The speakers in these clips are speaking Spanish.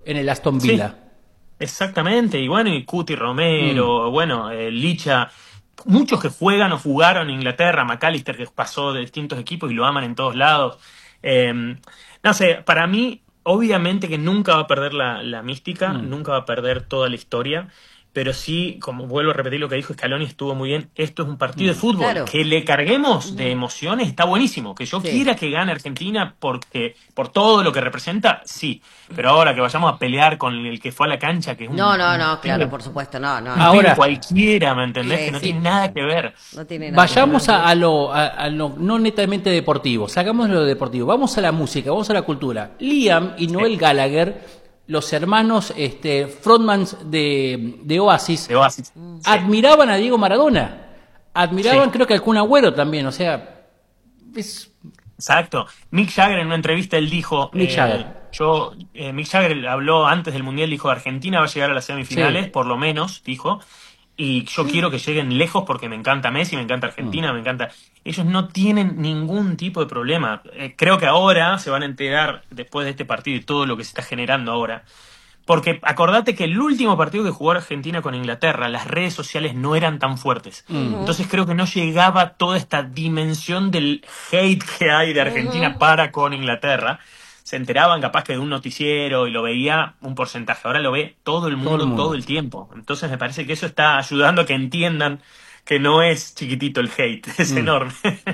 en el Aston Sí, Villa. exactamente. Y bueno, y Cuti Romero, bueno, Licha, muchos que juegan o jugaron en Inglaterra, McAllister que pasó de distintos equipos y lo aman en todos lados. Eh, no sé, para mí, obviamente que nunca va a perder la mística, Mm, nunca va a perder toda la historia, pero sí, como vuelvo a repetir lo que dijo Scaloni, estuvo muy bien. Esto es un partido de mm. fútbol. Claro. Que le carguemos de Ujú. emociones está buenísimo. Que yo Sí. quiera que gane Argentina porque por todo lo que representa, sí. Pero ahora que vayamos a pelear con el que fue a la cancha, que es No, no, un no, claro, pibe, por supuesto, no, no, un no. pibe Ahora, cualquiera, ¿me entendés? Sí, Que no sí, tiene nada que ver. no tiene nada que ver. vayamos a lo no netamente deportivo, sacamos lo deportivo, vamos a la música, vamos a la cultura. Liam y Sí, Noel Gallagher, los hermanos frontmans de Oasis, de Oasis. Sí, admiraban a Diego Maradona, admiraban sí. creo que al Kun Agüero también, o sea, es Exacto. Mick Jagger en una entrevista él dijo, Mick Jagger. Mick Jagger habló antes del Mundial, dijo Argentina va a llegar a las Sí. semifinales, por lo menos, dijo, y yo quiero que lleguen lejos porque me encanta Messi, me encanta Mm. Argentina, me encanta. Ellos no tienen ningún tipo de problema. Creo que ahora se van a enterar después de este partido y todo lo que se está generando ahora. Porque acordate que el último partido que jugó Argentina con Inglaterra, las redes sociales no eran tan fuertes. Mm. Ujú, Entonces creo que no llegaba toda esta dimensión del hate que hay de Argentina ujú. para con Inglaterra. Se enteraban capaz que de un noticiero y lo veía un porcentaje. Ahora lo ve todo el Todo el mundo todo mundo. el tiempo. Entonces me parece que eso está ayudando a que entiendan que no es chiquitito el hate, es Mm. enorme.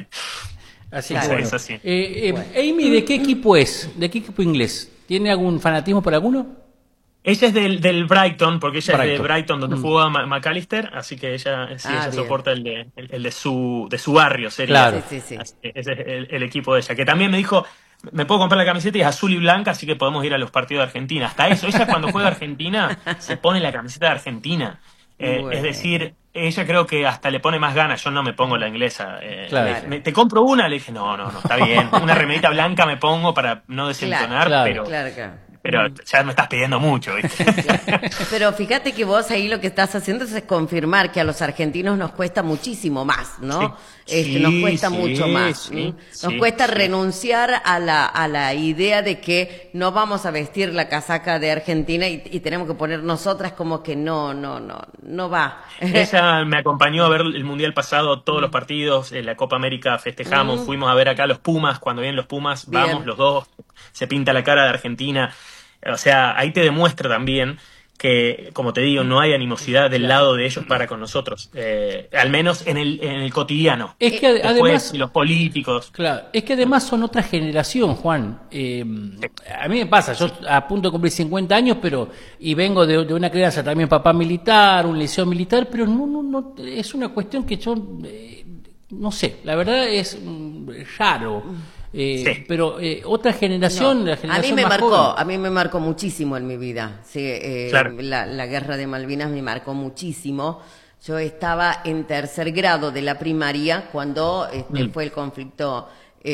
Así que Claro. bueno. Es así. Eh, Bueno. Amy, ¿de qué equipo es? ¿De qué equipo inglés? ¿Tiene algún fanatismo por alguno? Ella es del Brighton, porque ella es de Brighton. Brighton donde Mm. jugó McAllister, así que ella sí, Ah, ella bien. soporta el de su barrio, sería. Claro. Sí, sí, sí. Así que ese es el equipo de ella. Que también me dijo, me puedo comprar la camiseta y es azul y blanca, así que podemos ir a los partidos de Argentina. Hasta eso, ella cuando juega Argentina se pone la camiseta de Argentina. Es Bueno, decir, ella creo que hasta le pone más ganas. Yo no me pongo la inglesa. Claro. Le dije, ¿te compro una? Le dije, no, no, no, está bien. Una remerita blanca me pongo para no desentonar, Claro. claro, claro. pero ya me estás pidiendo mucho, ¿viste? Claro. Pero fíjate que vos ahí lo que estás haciendo es confirmar que a los argentinos nos cuesta muchísimo más, ¿no? Sí, Nos cuesta sí, mucho más. sí, Nos sí, cuesta sí. renunciar a la idea de que no vamos a vestir la casaca de Argentina y tenemos que poner nosotras como que no va. Ella me acompañó a ver el Mundial pasado, todos los partidos, la Copa América festejamos, fuimos a ver acá los Pumas, cuando vienen los Pumas, vamos Bien. los dos, se pinta la cara de Argentina. O sea, ahí te demuestra también que, como te digo, no hay animosidad del lado de ellos para con nosotros, al menos en el cotidiano. Es que Después, además, y los políticos. claro, es que además son otra generación, Juan. A mí me pasa, yo a punto de cumplir 50 años, pero y vengo de una crianza también papá militar, un liceo militar, pero no es una cuestión que yo no sé, la verdad es raro. Sí. Pero otra generación, No, la a mí generación me más marcó, joven. a mí me marcó muchísimo en mi vida. Sí, Claro. la guerra de Malvinas me marcó muchísimo. Yo estaba en tercer grado de la primaria cuando fue el conflicto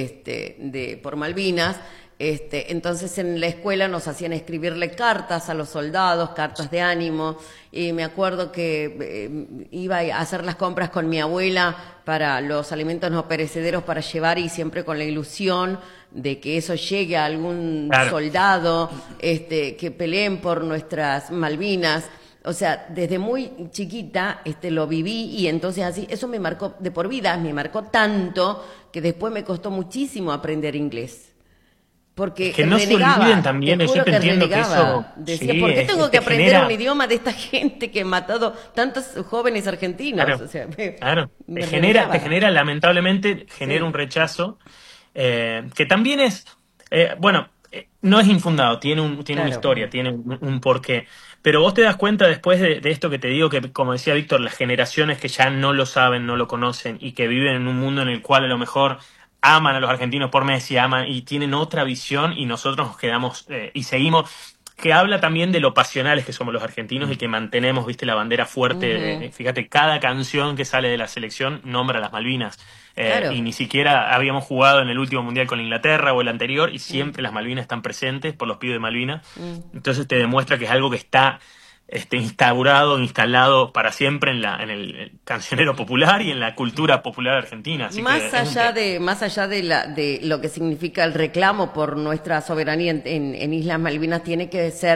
por Malvinas. Entonces en la escuela nos hacían escribirle cartas a los soldados, cartas de ánimo, y me acuerdo que iba a hacer las compras con mi abuela para los alimentos no perecederos para llevar y siempre con la ilusión de que eso llegue a algún Claro. soldado, que peleen por nuestras Malvinas. O sea, desde muy chiquita lo viví y entonces así, eso me marcó de por vida, me marcó tanto que después me costó muchísimo aprender inglés. Porque Que no se renegaba, olviden también, te yo juro te que entiendo que renegaba. eso. Decía, Sí, ¿por qué es tengo que que te aprender genera. un idioma de esta gente que ha matado tantos jóvenes argentinos? Claro, O sea, claro. me Te renegaba. genera, lamentablemente, genera Sí. un rechazo que también es, bueno, no es infundado, tiene una Claro. historia, tiene un porqué. Pero vos te das cuenta después de esto que te digo, que como decía Víctor, las generaciones que ya no lo saben, no lo conocen y que viven en un mundo en el cual a lo mejor aman a los argentinos por Messi, aman y tienen otra visión y nosotros nos quedamos y seguimos, que habla también de lo pasionales que somos los argentinos y que mantenemos, viste, la bandera fuerte. Ujú. Fíjate, cada canción que sale de la selección nombra las Malvinas. Claro. Y ni siquiera habíamos jugado en el último mundial con Inglaterra o el anterior y siempre las Malvinas están presentes por los pibes de Malvinas. Entonces te demuestra que es algo que está instaurado, instalado para siempre en el cancionero popular y en la cultura popular argentina. Así que Más es un allá tema. más allá de lo que significa el reclamo por nuestra soberanía en Islas Malvinas, tiene que ser